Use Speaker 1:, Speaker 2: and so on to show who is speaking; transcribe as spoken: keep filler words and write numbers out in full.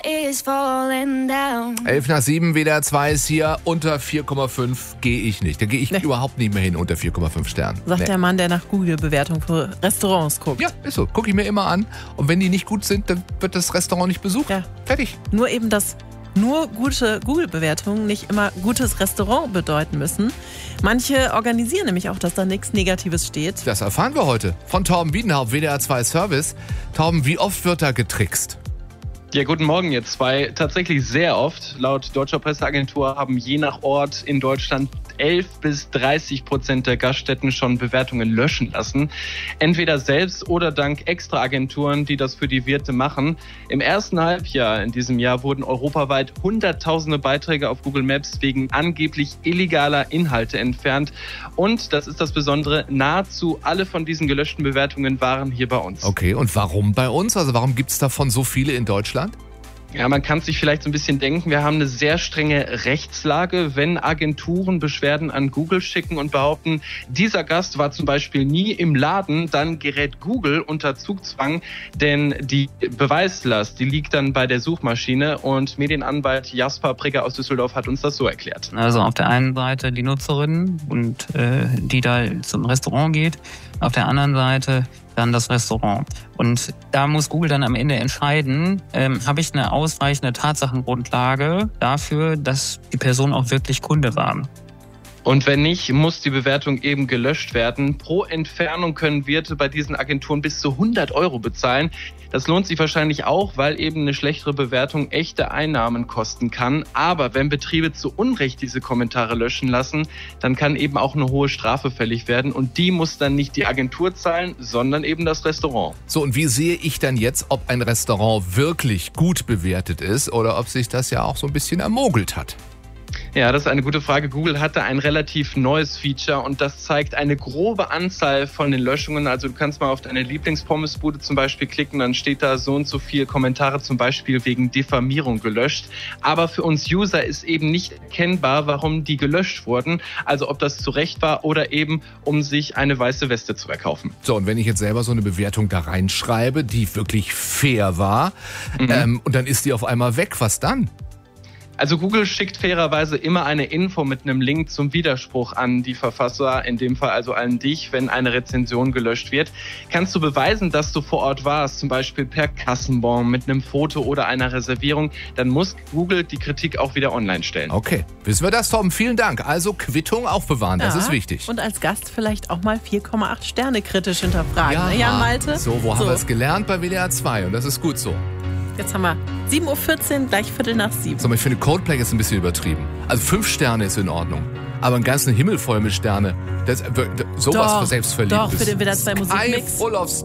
Speaker 1: is falling down.
Speaker 2: elf nach sieben, W D R zwei ist hier. Unter vier Komma fünf gehe ich nicht. Da gehe ich nee. überhaupt nicht mehr hin unter vier Komma fünf Sternen.
Speaker 3: Sagt
Speaker 2: nee.
Speaker 3: der Mann, der nach Google-Bewertung für Restaurants guckt.
Speaker 2: Ja, ist so. Gucke ich mir immer an. Und wenn die nicht gut sind, dann wird das Restaurant nicht besucht.
Speaker 3: Ja.
Speaker 2: Fertig.
Speaker 3: Nur eben, dass nur gute Google-Bewertungen nicht immer gutes Restaurant bedeuten müssen. Manche organisieren nämlich auch, dass da nichts Negatives steht.
Speaker 2: Das erfahren wir heute von Torben Wiedenhaupt, W D R zwei Service. Torben, wie oft wird da getrickst?
Speaker 4: Ja, guten Morgen, ihr zwei. Tatsächlich sehr oft. Laut Deutscher Presseagentur haben je nach Ort in Deutschland elf bis dreißig Prozent der Gaststätten schon Bewertungen löschen lassen. Entweder selbst oder dank Extraagenturen, die das für die Wirte machen. Im ersten Halbjahr in diesem Jahr wurden europaweit hunderttausende Beiträge auf Google Maps wegen angeblich illegaler Inhalte entfernt. Und, das ist das Besondere, nahezu alle von diesen gelöschten Bewertungen waren hier bei uns.
Speaker 2: Okay, und warum bei uns? Also warum gibt es davon so viele in Deutschland?
Speaker 4: Ja, man kann sich vielleicht so ein bisschen denken, wir haben eine sehr strenge Rechtslage, wenn Agenturen Beschwerden an Google schicken und behaupten, dieser Gast war zum Beispiel nie im Laden, dann gerät Google unter Zugzwang, denn die Beweislast, die liegt dann bei der Suchmaschine und Medienanwalt Jasper Prigger aus Düsseldorf hat uns das so erklärt.
Speaker 5: Also auf der einen Seite die Nutzerin, und äh, die da zum Restaurant geht, auf der anderen Seite dann das Restaurant. Und da muss Google dann am Ende entscheiden, ähm, habe ich eine ausreichende Tatsachengrundlage dafür, dass die Person auch wirklich Kunde war.
Speaker 4: Und wenn nicht, muss die Bewertung eben gelöscht werden. Pro Entfernung können Wirte bei diesen Agenturen bis zu hundert Euro bezahlen. Das lohnt sich wahrscheinlich auch, weil eben eine schlechtere Bewertung echte Einnahmen kosten kann. Aber wenn Betriebe zu Unrecht diese Kommentare löschen lassen, dann kann eben auch eine hohe Strafe fällig werden. Und die muss dann nicht die Agentur zahlen, sondern eben das Restaurant.
Speaker 2: So, und wie sehe ich dann jetzt, ob ein Restaurant wirklich gut bewertet ist oder ob sich das ja auch so ein bisschen ermogelt hat?
Speaker 4: Ja, das ist eine gute Frage. Google hatte ein relativ neues Feature und das zeigt eine grobe Anzahl von den Löschungen. Also du kannst mal auf deine Lieblingspommesbude zum Beispiel klicken, dann steht da so und so viele Kommentare zum Beispiel wegen Diffamierung gelöscht. Aber für uns User ist eben nicht erkennbar, warum die gelöscht wurden. Also ob das zu Recht war oder eben, um sich eine weiße Weste zu erkaufen.
Speaker 2: So, und wenn ich jetzt selber so eine Bewertung da reinschreibe, die wirklich fair war, mhm. ähm, und dann ist die auf einmal weg, was dann?
Speaker 4: Also Google schickt fairerweise immer eine Info mit einem Link zum Widerspruch an die Verfasser, in dem Fall also an dich, wenn eine Rezension gelöscht wird. Kannst du beweisen, dass du vor Ort warst, zum Beispiel per Kassenbon mit einem Foto oder einer Reservierung, dann muss Google die Kritik auch wieder online stellen.
Speaker 2: Okay, wissen wir das, Tom? Vielen Dank. Also Quittung aufbewahren, das
Speaker 3: ja,
Speaker 2: ist wichtig.
Speaker 3: Und als Gast vielleicht auch mal vier Komma acht Sterne kritisch hinterfragen.
Speaker 2: Ja,
Speaker 3: ja Malte?
Speaker 2: So, wo so. haben wir es gelernt? Bei W D R zwei und das ist gut so.
Speaker 3: Jetzt haben wir sieben Uhr vierzehn, gleich Viertel nach sieben.
Speaker 2: So, ich finde Coldplay ist ein bisschen übertrieben. Also fünf Sterne ist in Ordnung. Aber einen ganzen Himmel voll mit Sterne, das, sowas
Speaker 3: doch,
Speaker 2: für Selbstverliebtes.
Speaker 3: Doch, für den W D R zwei Musikmix.